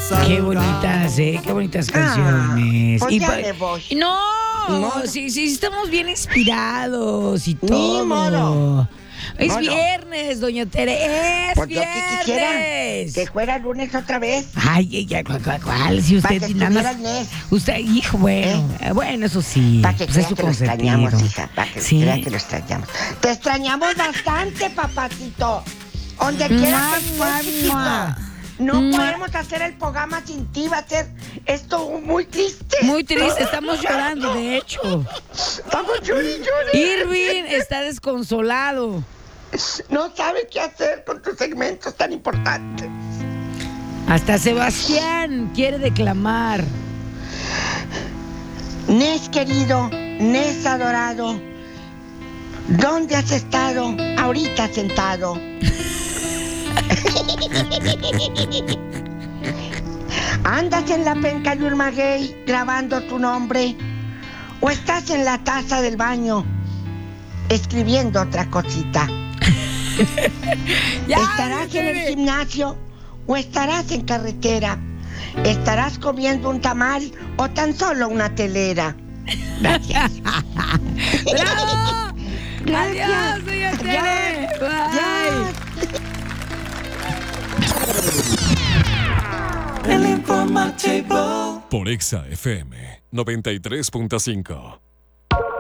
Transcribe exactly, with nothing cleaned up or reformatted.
Qué bonitas, ¿eh? Qué bonitas canciones. pues y ya pa- me voy. No, No. sí, sí, estamos bien inspirados y Ni todo. modo. Es Modo. viernes, doña Tere, es Pues yo que quisiera viernes. que fuera lunes otra vez. Ay, ay, ay, ¿cuál, cuál, cuál? Si Para usted que nada estuviera más. Inés. Usted, hijo, bueno, eh, bueno, eso sí. Para que pues crea es su que lo extrañamos, consentido. hija. Para que Sí. crea que lo extrañamos. Te extrañamos bastante, papacito. Donde quiera que Mua, estés, mua. chiquito. No Mua. podemos hacer el programa sin ti. Va a ser esto muy triste. Muy triste, estamos llorando, de hecho. Estamos llori, llori. Irving está desconsolado. No sabe qué hacer con tus segmentos tan importantes. Hasta Sebastián quiere declamar. Nes querido, Nes adorado, ¿dónde has estado ahorita sentado? ¿Andas en la penca de Urmaguey grabando tu nombre? ¿O estás en la taza del baño escribiendo otra cosita? Ya, ¿Estarás en el gimnasio o estarás en carretera? ¿Estarás comiendo un tamal o tan solo una telera? Gracias. ¡Bravo! Gracias. Adiós, doña Tere. Adiós. Bye. El informativo por Exa F M noventa y tres punto cinco.